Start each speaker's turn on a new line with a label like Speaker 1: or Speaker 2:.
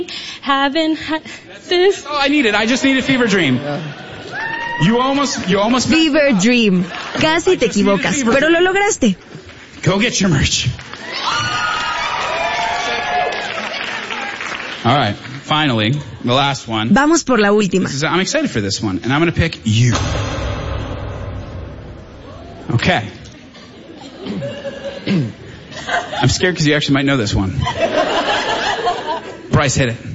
Speaker 1: haven't had this.
Speaker 2: Oh, I need it. I just need a fever dream. You almost.
Speaker 3: Fever Dream. Casi te equivocas, pero lo lograste.
Speaker 2: Go get your merch. All right, finally, the last one.
Speaker 3: Vamos por la última.
Speaker 2: I'm excited for this one, and I'm going to pick you. Okay. I'm scared because you actually might know this one. Bryce, hit it.